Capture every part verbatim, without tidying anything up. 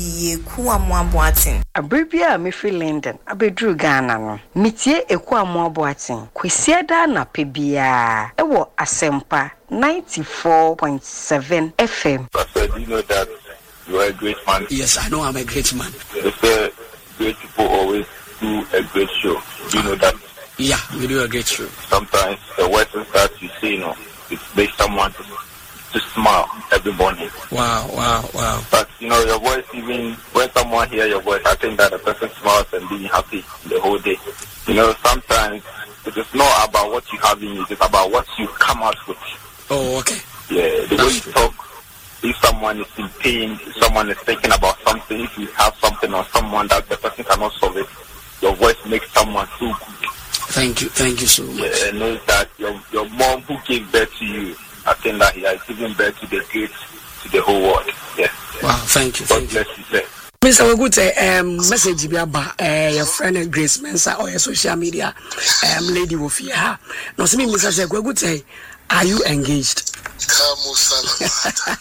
Yeku Amoaboaten. Abribia me free London. Abedru Ghana no. Mitie Eku Amoaboaten. Kwesiada na pebia. Ewo Asempa ninety-four point seven F M. Pastor, do you know that you are a great man? Yes, I know I'm a great man. They say great people always do a great show. Do you know that? Yeah, we do a great show. Sometimes the words that you say, you know, it makes someone to, to smile every morning. Wow, wow, wow. But, you know, your voice, even when someone hears your voice, I think that the person smiles and being happy the whole day. You know, sometimes it is not about what you have in you, it's about what you come out with. Oh, okay. Yeah, the way you talk, if someone is in pain, if someone is thinking about something, if you have something on someone that the person cannot solve it, your voice makes someone feel good. Thank you, thank you so much. Yeah, I know that your your mom who gave birth to you, I think that he has given birth to the great, to the whole world. Yeah. Wow, thank you. God Thank bless you. you, sir. Mister Wagute, um, message bi aba, eh, your friend Grace Mensa or your social media, um, lady Wofia. No, see me, Mister Wagute, are you engaged? Kamu Salam.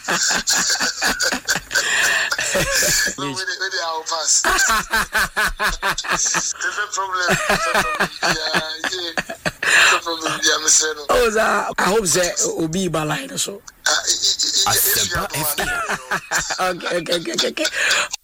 No, where where they are pass. There's a problem. Yeah, yeah. No problem. Yeah, Mister No. Oh, that I hope that Obi Balai so. Okay, okay, okay, okay.